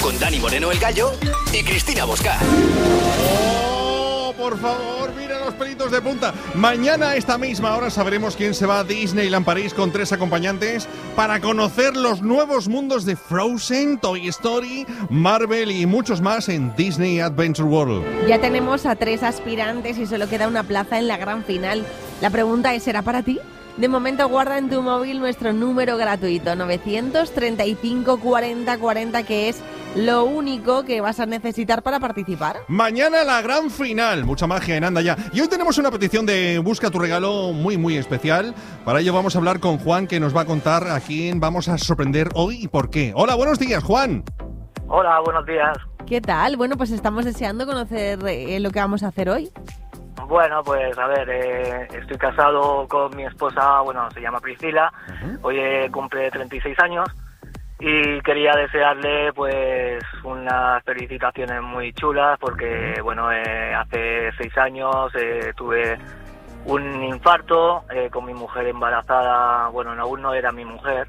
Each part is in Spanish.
con Dani Moreno el Gallo y Cristina Bosca. ¡Oh, por favor, mira los pelitos de punta! Mañana a esta misma hora sabremos quién se va a Disneyland París con 3 acompañantes para conocer los nuevos mundos de Frozen, Toy Story, Marvel y muchos más en Disney Adventure World. Ya tenemos a 3 aspirantes y solo queda una plaza en la gran final. La pregunta es, ¿será para ti? De momento guarda en tu móvil nuestro número gratuito 935 40 40, que es lo único que vas a necesitar para participar. Mañana la gran final, mucha magia en Anda Ya. Y hoy tenemos una petición de Busca tu regalo muy muy especial. Para ello vamos a hablar con Juan, que nos va a contar a quién vamos a sorprender hoy y por qué. Hola, buenos días, Juan. Hola, buenos días. ¿Qué tal? Bueno, pues estamos deseando conocer lo que vamos a hacer hoy. Bueno, pues a ver, estoy casado con mi esposa, bueno, se llama Priscila. Hoy cumple 36 años y quería desearle pues unas felicitaciones muy chulas porque, bueno, hace 6 años tuve un infarto con mi mujer embarazada. Bueno, aún no era mi mujer.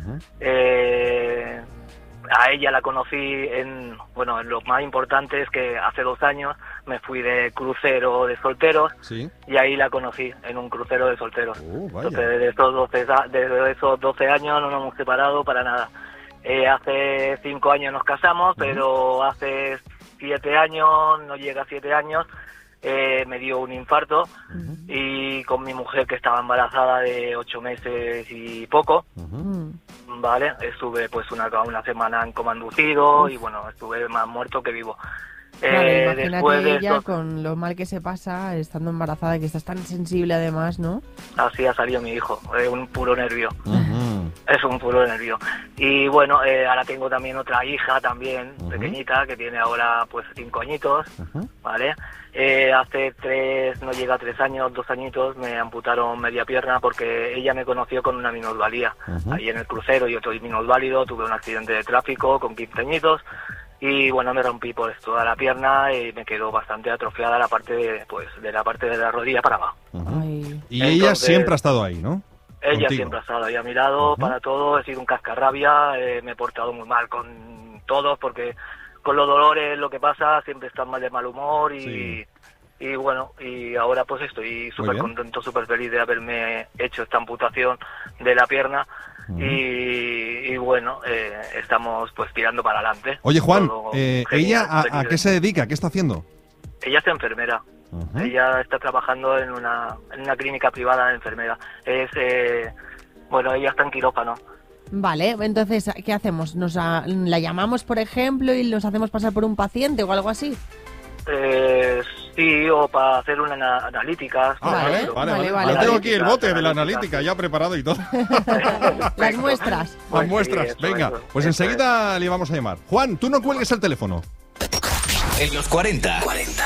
A ella la conocí en lo más importante es que hace 2 años me fui de crucero de solteros. ¿Sí? Y ahí la conocí en un crucero de solteros. Entonces desde esos 12 años no nos hemos separado para nada. Hace 5 años nos casamos, pero hace 7 años, no llega a 7 años, me dio un infarto y con mi mujer, que estaba embarazada de 8 meses y poco, vale, estuve pues una semana en coma inducido y bueno, estuve más muerto que vivo. Claro, imagínate después de ella esto, con lo mal que se pasa estando embarazada, que estás tan sensible además, ¿no? así ha salido mi hijo, un puro nervio. Es un puro nervio. Y bueno, ahora tengo también otra hija también, pequeñita, que tiene ahora pues 5 añitos, ¿vale? Hace 3, no llega a 3 años, 2 añitos, me amputaron media pierna porque ella me conoció con una minusvalía. Ahí en el crucero yo soy minusválido, tuve un accidente de tráfico con 15 añitos y bueno, me rompí pues toda la pierna y me quedó bastante atrofiada la parte de la parte de la rodilla para abajo. Y ella siempre ha estado ahí, ¿no? Ella Contigo. siempre ha estado ahí a mi lado para todo, he sido un cascarrabia, me he portado muy mal con todos porque con los dolores lo que pasa, siempre estás mal de mal humor y bueno, y ahora pues estoy súper contento, súper feliz de haberme hecho esta amputación de la pierna y bueno, estamos pues tirando para adelante. Oye, Juan, genial, ¿ella a qué se dedica? ¿Qué está haciendo? Ella es enfermera. Ella está trabajando en una clínica privada de enfermera. Ella está en quirófano. Vale, entonces, ¿qué hacemos? ¿La llamamos, por ejemplo, y nos hacemos pasar por un paciente o algo así? Sí, o para hacer una analítica. Vale. Yo tengo aquí el bote de la analítica ya preparado y todo. Las muestras. Las muestras, venga. Pues enseguida le vamos a llamar. Juan, tú no cuelgues el teléfono. En los 40.